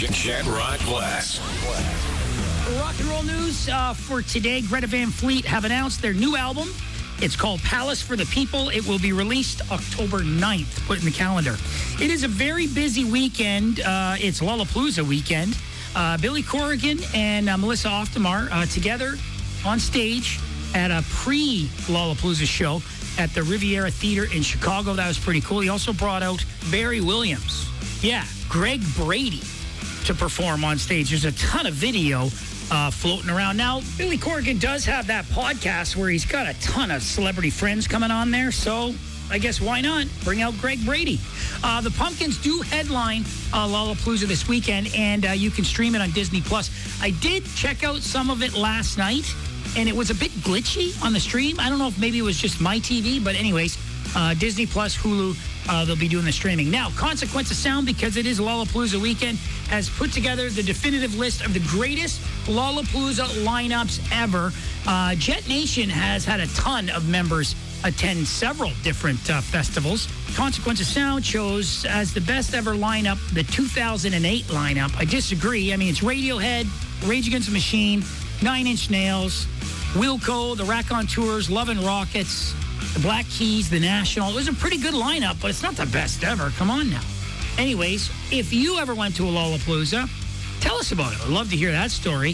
Jet Rock Blast. Rock and roll news for today. Greta Van Fleet have announced their new album. It's called Palace for the People. It will be released October 9th. Put it in the calendar. It is a very busy weekend. It's Lollapalooza weekend. Billy Corrigan and Melissa Oftemar together on stage at a pre-Lollapalooza show at the Riviera Theater in Chicago. That was pretty cool. He also brought out Barry Williams. Yeah, Greg Brady to perform on stage. There's a ton of video floating around. Now, Billy Corrigan does have that podcast where he's got a ton of celebrity friends coming on there, so I guess why not bring out Greg Brady? The Pumpkins do headline Lollapalooza this weekend, and you can stream it on Disney+. I did check out some of it last night, and it was a bit glitchy on the stream. I don't know if maybe it was just my TV, but anyways, Disney+, Hulu, they'll be doing the streaming. Now, Consequence of Sound, because it is Lollapalooza weekend, has put together the definitive list of the greatest Lollapalooza lineups ever. Jet Nation has had a ton of members attend several different festivals. Consequence of Sound chose as the best ever lineup the 2008 lineup. I disagree. I mean, it's Radiohead, Rage Against the Machine, Nine Inch Nails, Wilco, the Raconteurs, Love and Rockets, the Black Keys, the National. It was a pretty good lineup, but it's not the best ever. Come on now. Anyways, if you ever went to a Lollapalooza, tell us about it. I'd love to hear that story.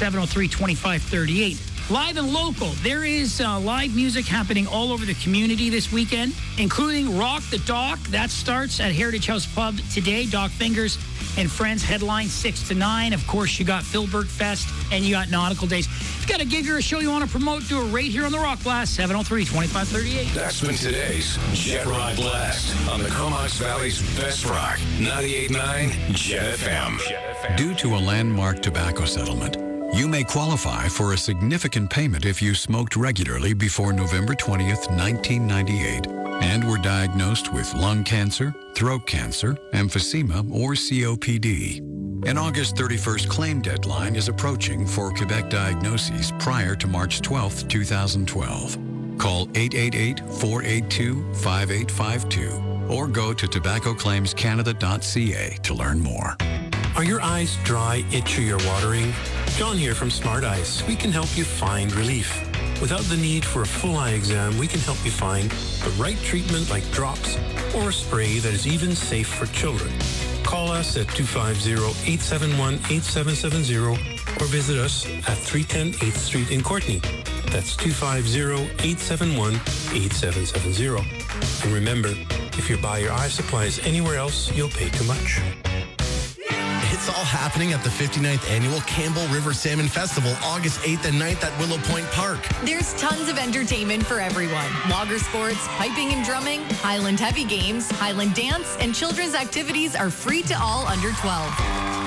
703-2538. Live and local. There is live music happening all over the community this weekend, including Rock the Dock. That starts at Heritage House Pub today. Doc Fingers and Friends headline 6 to 9. Of course, you got Philbert Fest and you got Nautical Days. If you got a gig or a show you want to promote, do it right here on the Rock Blast, 703-2538. That's been today's Jet Rock Blast on the Comox Valley's best rock, 98.9 Jet FM. Due to a landmark tobacco settlement, you may qualify for a significant payment if you smoked regularly before November 20th, 1998, and were diagnosed with lung cancer, throat cancer, emphysema, or COPD. An August 31st claim deadline is approaching for Quebec diagnoses prior to March 12th, 2012. Call 888-482-5852 or go to tobaccoclaimscanada.ca to learn more. Are your eyes dry, itchy, or watering? John here from Smart Eyes. We can help you find relief. Without the need for a full eye exam, we can help you find the right treatment like drops or a spray that is even safe for children. Call us at 250-871-8770 or visit us at 310 8th Street in Courtenay. That's 250-871-8770. And remember, if you buy your eye supplies anywhere else, you'll pay too much. It's all happening at the 59th Annual Campbell River Salmon Festival, August 8th and 9th at Willow Point Park. There's tons of entertainment for everyone. Logger sports, piping and drumming, Highland heavy games, Highland dance, and children's activities are free to all under 12.